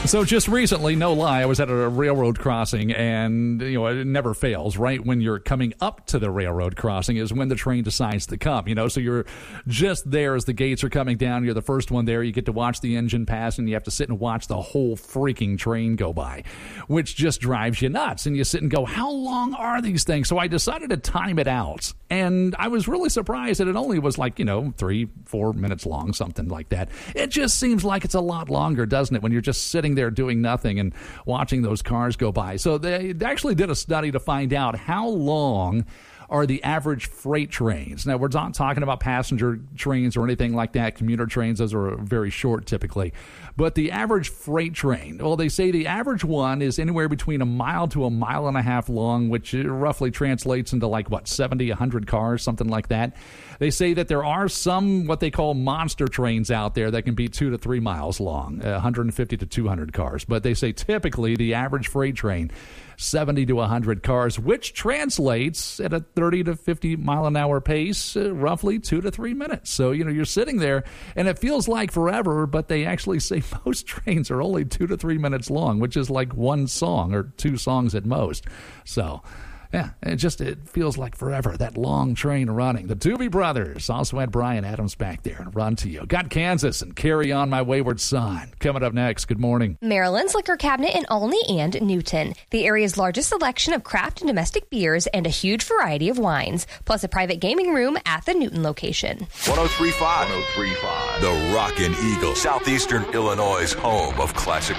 So just recently, no lie, I was at a railroad crossing, and it never fails. Right when you're coming up to the railroad crossing is when the train decides to come. So you're just there as the gates are coming down. You're the first one there. You get to watch the engine pass, and you have to sit and watch the whole freaking train go by, which just drives you nuts. And you sit and go, how long are these things? So I decided to time it out, and I was really surprised that it only was 3-4 minutes long, something like that. It just seems like it's a lot longer, doesn't it, when you're just sitting there doing nothing and watching those cars go by. So they actually did a study to find out how long are the average freight trains. Now, we're not talking about passenger trains or anything like that. Commuter trains, those are very short typically. But the average freight train, well, they say the average one is anywhere between a mile to a mile and a half long, which roughly translates into 70, 100 cars, something like that. They say that there are some what they call monster trains out there that can be 2 to 3 miles long, 150 to 200 cars. But they say typically the average freight train, 70 to 100 cars, which translates at a 30 to 50 mile an hour pace, roughly 2 to 3 minutes. So, you're sitting there and it feels like forever, but they actually say most trains are only 2 to 3 minutes long, which is like one song or 2 songs at most. So, yeah, it feels like forever, that long train running. The Doobie Brothers also had Bryan Adams back there and Run to You. Got Kansas and Carry On My Wayward Son. Coming up next, good morning. Maryland's Liquor Cabinet in Olney and Newton. The area's largest selection of craft and domestic beers and a huge variety of wines, plus a private gaming room at the Newton location. 103.5. The Rockin' Eagle, Southeastern Illinois' home of classic